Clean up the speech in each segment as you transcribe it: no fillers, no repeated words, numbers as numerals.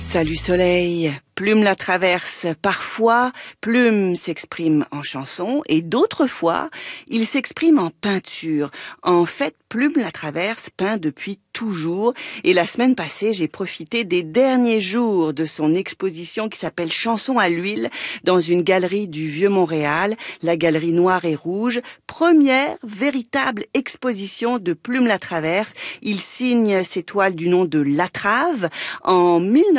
Salut Soleil, Plume la traverse. Parfois, Plume s'exprime en chanson et d'autres fois, il s'exprime en peinture. En fait, Plume la traverse peint depuis toujours et la semaine passée, j'ai profité des derniers jours de son exposition qui s'appelle Chansons à l'huile dans une galerie du Vieux-Montréal, la galerie Noire et Rouge. Première véritable exposition de Plume la traverse. Il signe ses toiles du nom de Latrave. En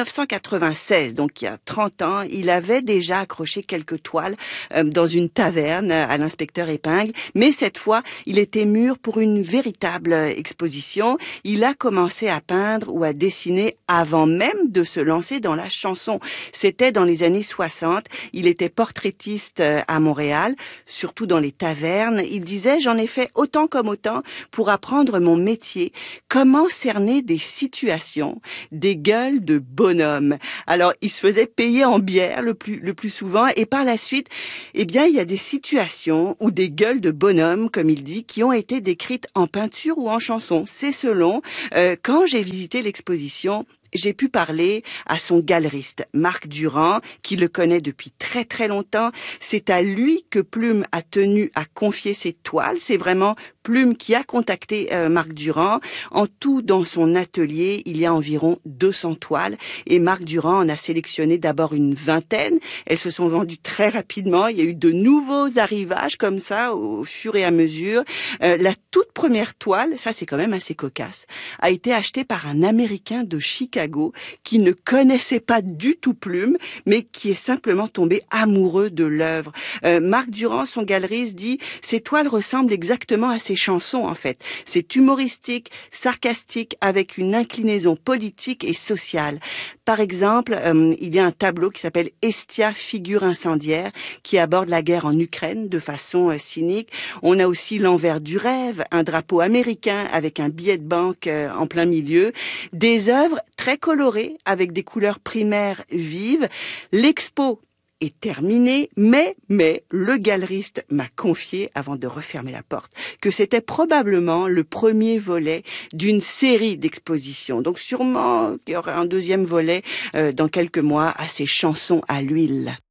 1996, donc il y a 30 ans, il avait déjà accroché quelques toiles dans une taverne à l'inspecteur Épingle, mais cette fois, il était mûr pour une véritable exposition. Il a commencé à peindre ou à dessiner avant même de se lancer dans la chanson. C'était dans les années 60. Il était portraitiste à Montréal, surtout dans les tavernes. Il disait « J'en ai fait autant comme autant pour apprendre mon métier. Comment cerner des situations, des gueules de bonhomme. » Alors, il se faisait payer en bière le plus souvent et par la suite, eh bien, il y a des situations ou des gueules de bonhomme, comme il dit, qui ont été décrites en peinture ou en chanson. C'est selon. Quand j'ai visité l'exposition, j'ai pu parler à son galeriste, Marc Durand, qui le connaît depuis très très longtemps. C'est à lui que Plume a tenu à confier ses toiles. C'est vraiment Plume qui a contacté Marc Durand. En tout, dans son atelier, il y a environ 200 toiles et Marc Durand en a sélectionné d'abord une vingtaine. Elles se sont vendues très rapidement. Il y a eu de nouveaux arrivages comme ça au fur et à mesure. La toute première toile, ça c'est quand même assez cocasse, a été achetée par un Américain de Chicago qui ne connaissait pas du tout Plume, mais qui est simplement tombé amoureux de l'œuvre. Marc Durand, son galeriste, dit « Ces toiles ressemblent exactement à ses chansons en fait. C'est humoristique, sarcastique, avec une inclinaison politique et sociale. » Par exemple, il y a un tableau qui s'appelle « Estia, figure incendiaire » qui aborde la guerre en Ukraine de façon cynique. On a aussi l'envers du rêve, un drapeau américain avec un billet de banque en plein milieu. Des œuvres très colorées avec des couleurs primaires vives. L'expo est terminée, mais le galeriste m'a confié, avant de refermer la porte, que c'était probablement le premier volet d'une série d'expositions. Donc sûrement qu'il y aura un deuxième volet dans quelques mois à ces chansons à l'huile.